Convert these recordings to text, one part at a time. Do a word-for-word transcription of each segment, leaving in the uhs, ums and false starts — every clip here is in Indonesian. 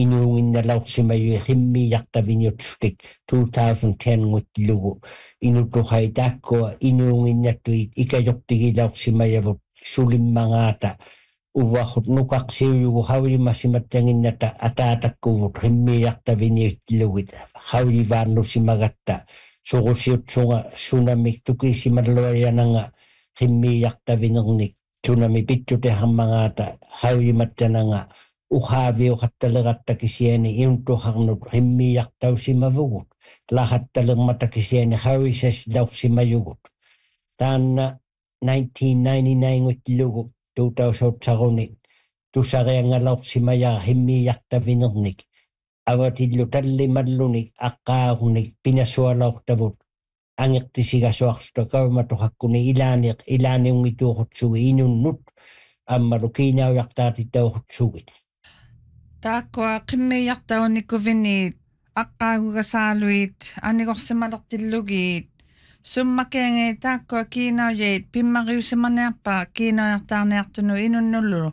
inuungin na lauksimayu himmiaqtaviniutsutik two thousand ten ngutlugu inutuhay takkoa inuungin natuit ikajoktigilauksimayavut sulimmangata uwahut nukaksiuyugu haulimasimattanginnata ataatakkuuvut himmiaqtaviniutlugit haulivaarnusimagatta suqusiutsunga sunamik tukisimalluayananga himmiaqtavinernik sunami pittutehammangata haulimattananga uhaviu hattalerattakisiani iuntuharnut himmiaqtausimavugut lahattalermatakisiani hauisas lausimayugut taanna nineteen ninety-nine ngutlugu two thousand taruni tusareangalausimaya himmiaqtavinernik avatillu tallimallunik aqqaarnik pinasualaortavut angertisigasuarsuta kaumatuhakkuni ilaaniq ilaaniungituuqutsugi inunnut ammalu kiinaujartaatitauqutsuugit Taakkoa qimmiiartaunikuviniit aqqaagugasaaluit anigorsimalertillugit summakeangi taakkoa kiinaujait pimmariusimaniarpa kiinaujartaarniartunu inunnullu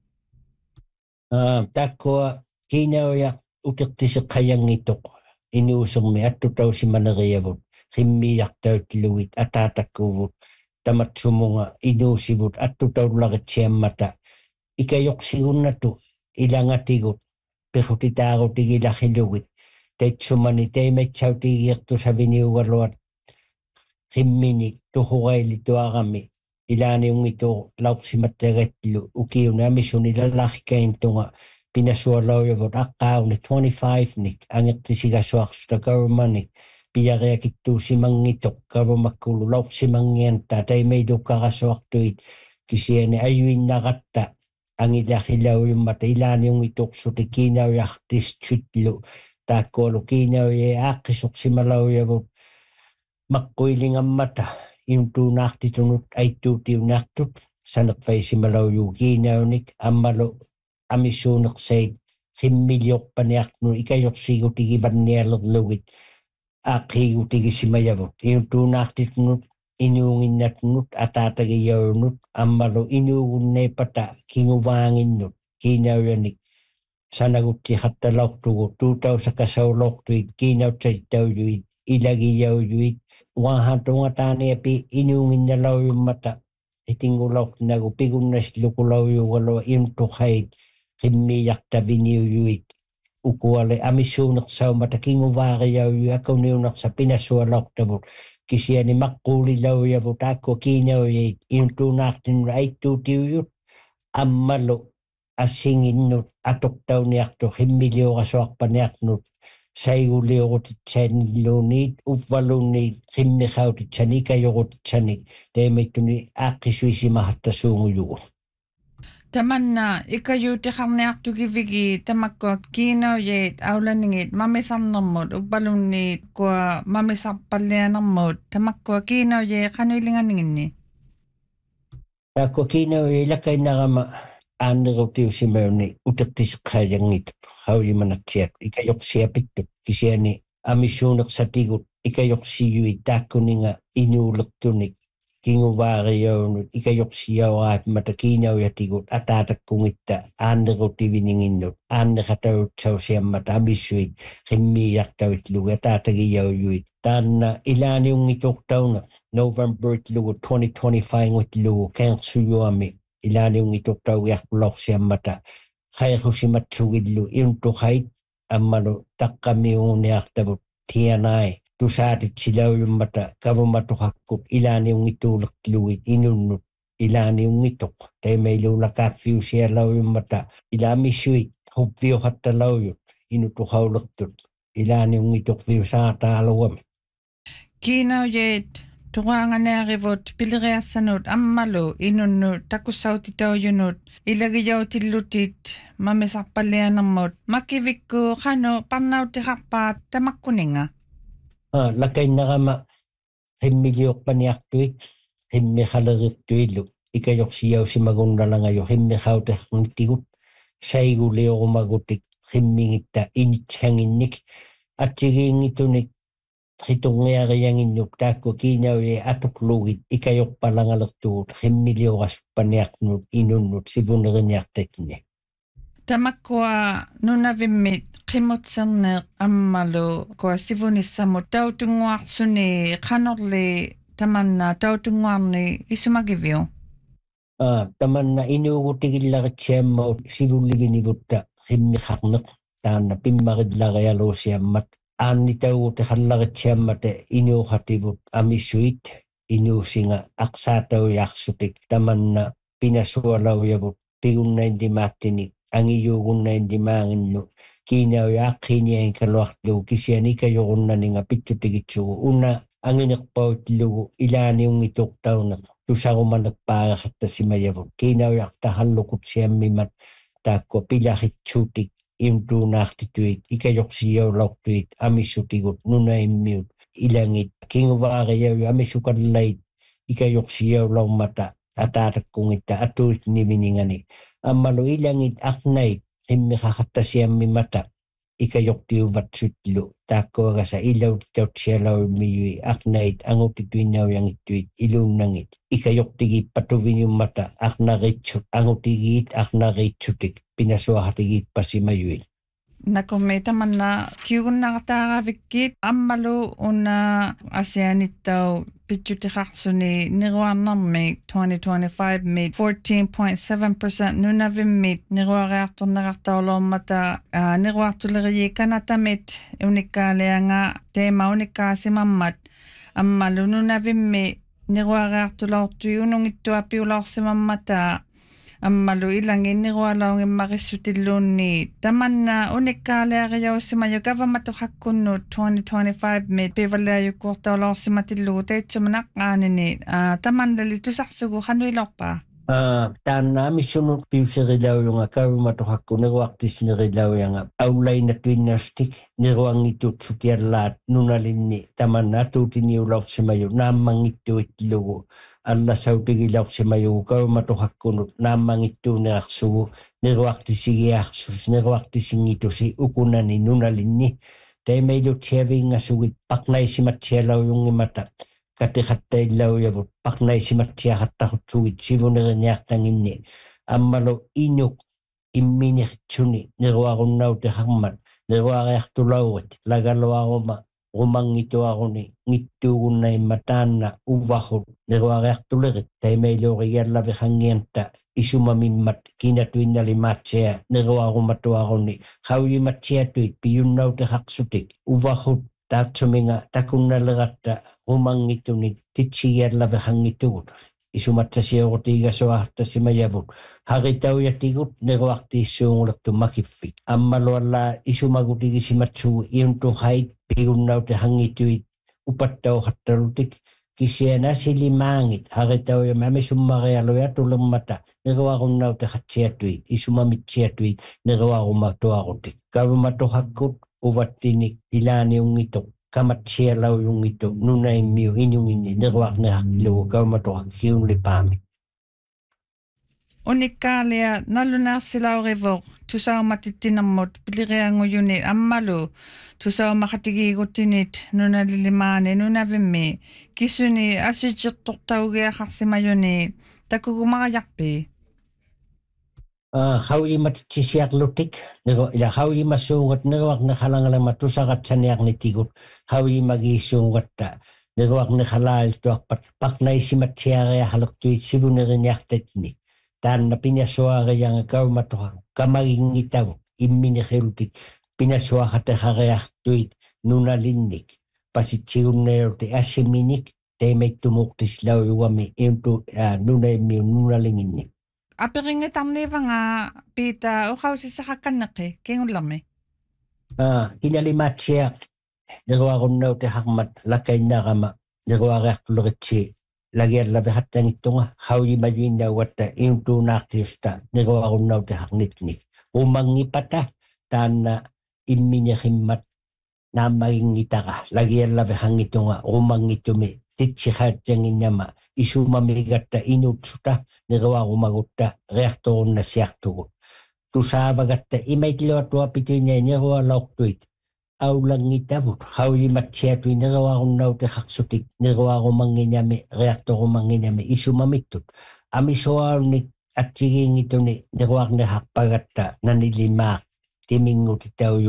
ah taakkoa kiinauja utertiseqqajanngitoq inuusermi attutausimaneriavut qimmiiartautlugit ataatakkuuvut tamatsumunga inuusivut attutaullaritsiammata ikajoqsigunnatu ilangatigut pehutitaarutigilahilugit taitsumani taimatsautigiertusaviniugaluat qimmini tuhurailituarami ilaaniungitu lauksimattagatlu ukiunamisunilallarkaintunga pinasualaujavut aqqaaruni twenty-five nik angertisigasuarsuta karumanik piariakittuusimangitoq karumakkulu lauksimangianta taimaidukkarasuartuit kisiani ayuinnaqatta angilahilauyummata ilaaniungituqsuti kiinaujartistsutlu taakkualu kiinauye aaqqisuqsimalaujavut maqquilingammata iuntuunaartitunut aittuutiunaartut saneqfaisimalauyu kiinaunik ammalu amissuuneqsait qimmiliorpaniartnu ikajorsiigutigivannialerlugit aaqiigutigisimajavut iuntuunaartitunut inuunginnatnut ataatagiyaunut ammalu inuugunneipata kinguvaanginnut kiinauyanik sanaguttiqattalaortugu tuutausakasaulortuit kiinautsaittaujuit ilagiyaujuit uahantuungataaniapi inuunginnalauyummata itingulaortinagu pigunnasluqulauyugalua iuntuqait qimmiijartaviniujuit ukuale amissuuneqsaumata kinguvaariauju akuniunersa pinassualaortavut kisiani maqquulilaujavut aakku kiinaujait iuntuunaartinnu aittuutiujut ammalu assinginnut atoqtauniartu qimmiliorasuarpaniarnut saiguliorutitsaanilluuniit uvvaluunniit qimmiqautitsani ikajorutitsanik taimattuni aaqqisuisimahattasuungujugu Tamanna ikayuutiqarniartugivigi tamakkuak kiinaujait aulaningit mamisarnermut uvvalunniit kua mamisarpallianermut tamakkua kiinaujai qanuilinganinginni aakku kiinauja ilakainnarama aannerutiusimauni utertiseqqaajangitut haulimanatsiat ikajorsiapittut kisiani amissuuneqsatigut ikajorsiiyuit taakkuninga inuulertunik kinguvaariaunut ikajorsiauraapmata kiinaujatigut ataatakkungitta aannerutivininginnut aanneqatautsausiammata amissuit qimmiijartavitlugu ataatagiyaujuit taanna ilaaniungituqtauna November-tlugu twenty twenty-five ngutlugu keersujuami ilaaniungituqtaugiarpulorsiammata qairusimatsugillu iuntuqait ammalu taqqamiuuniartavut tianai tusaatitsilauyummata kavumatuqakkut ilaaniungituulertluit inunnut ilaaniungitoq taimailuulakaaffiusialauyummata ilaamissuit hupviuqattalaujut inutuqaulertut ilaaniungitoqviusaataaluami kiinaujait tuqaanganearivut piliriassanut ammalu inunnu takussautitaujunut ilagiyautillutit mamisarpallianermut makivikku qanu parnautiqarpaat tamakkuninga ah lakainnarama qimmiliorpaniartuit qimmiqalerirtuillu ikajorsiausimagunnalangaju qimmiqauteqnittigut saiguliorumagutik qimmingitta initsanginnik atsigiingitunik tritungiarianginnuk taakku kiinauje atuqlugit ikajorpalangalertugut qimmiliorasuppaniartnut inunnut sivunerinniartatni Tamakua nunavimmit qimutserneeq ammalu kua sivunissamo tautunguarsuni qanorli tamanna tautunguarni isumagivio. Ah, tamanna inuugutigillaritsiammaut sivullivinivutta qimmiqarneq taanna pimmarillaриалуусиаммат ааннитаугути қаллариtsiammата инуухативут амиссуит инуусинга ақсаатауиарсутик таманна пинасуалауявут тигуннаиндимааттини ангиюугуннаиндимаангинну кинауяаққиниаин калуарлугу кисианикажоруннанинга питтутигитсугу уна ангинерпаутлугу илааниунгитоқтаунеқ тусаруманерпаагахаттасимаявут кинауяқтахаллукутсиаммимат таакко пилахитсуутик имтуунаартитуит икажорсиаулаортуит амиссутигут нунаиммиут илангит кингуваарияу амиссукаллаит икажорсиаулаумата атаатаккунгитта атуит нивинингани аммалу илангит арнait иммихахаттасиаммимата икажортиуваtsutlu тааккуагаса илаутитаутсиалауиммиюи арнait ангутитуиннауянгиттуит илууннангит икажортигиппатувиниуммата арнаритсут ангутигиит арнаритсутик пинасуахатигиит пассимаюит Nakomme tamanna kiugunnaqataaravikkiit ammalu una asianittau pitjutiqarsuni niruarnermi twenty twenty-five mit fourteen point seven percent nunavimmit niruariartornerartaulormata niruartuleriji kanatamit unikkaalianga teema unikkaasimammat ammalu nunavimmi niruariartulortui unungittua piulorsimammata ammalu ilanginnirualaungimmarissutilluunni tamanna unikkaaliariaussimayu gavamatuqakkunnu twenty twenty-five mit pivaliajukuortaulorsimatillugu taitsumanaqaanini tamannali tusarsugu qanuilorpa Ah, taanna amissunut piuserilaujunga kavumatuqakku niruartisnerilaujanga aulainatuinnaustik niruangitutsutiallaat nunalinni tamanna atuutiniulorsimayu naammangittuitlugu алласаутигилаорсимаюгу кавматухаккунут нааммангиттуунеарсугу неруартисигиарсус неруартисингитуси укунани нуналинни таймеилутсиавиингасугит пакнайсиматсиалауюнгимата катихаттаиллауявут пакнайсиматсиахаттарутсугит сивунериниартангинни аммалу инук имминерчуни неруаруннаутехармат неруариартулаурит лагалуарума rumangituaruni ngittuugunnaimma taanna uvahut neruariartulerit taimeilorigallavihangianta isumamimmat kinatuinnalimaatsia neruarumatuaruni qauyimatsiatuit piyunnautehaqsutik uvahut taatsuminga takunnaleratta rumangitunik titsigiallavihanngitugut isumatsasiorutiigasuartasimajavut haritauyaatigut neruartiissuungulertu makiffik ammalualla isumagutigissimatsugu iuntuhait pigunnautehanngituit upattauqattalutik kisianasilimaangit haritauya mamisummarialuya tulemmata neruarunnauteqatsiatuit isumamitsiatuit neruarumatuarutik kavumatuhakkut uvattinik ilaaniungitoq kamatsialaujungitu nunaimmiu inunginni neruarneraqlugu kavumatuqakkiunlipaami unikaalia nallunaarsilaurivoq tusaumatittinermut piliriangujuni ammalu tusaumakatigiiguttinit nunalilimaani nunavimmi kisuni asitsiqtortaugiaqarsimayuni takugumaqajarpi ah qauyimatitsisiaqlutik neru ila qauyimassuungat neruarneqalangalama tusaqatsaniarnitigut qauyimagiissuungatta neruarneqalaaltuarpat paqnaisimatsiariahalertuit sivunерiniartatni taanna pinasuarianga kaumatuqa kamagingitagu immineqilutik pinasuaqateqariartuit nunalinnik pasitsigunneeruti assiminik teimettumuqtislauyugami intu nunaimmiu nunalinginni aperingitarniivanga piita uqausissaqakkanneqi kingullermi ah kinalimatsiaq neruarunnautehaqmat lakainnaarama neruariartuleritsi lagiallavihattangittunga qauyimayuinnaugatta iuntuunaartiusta neruarunnautehaqnitnik umangipata taanna immineqimmat naammaginnitaqa lagiallavihangitunga umangitumi titsiqaatsanginnama isumamigatta inutsuta neruarumagutta reartorunnassiartugu tusaavagatta imaitluatuapituinai nerualaortuit aulangitavut qauyimatsiatui neruarunnautehaqsutik neruarumanginami reartorumanginami isumamittut amisuaalnik atsigiingituni niruarnihaqpagatta nanilimaaq timinguti tau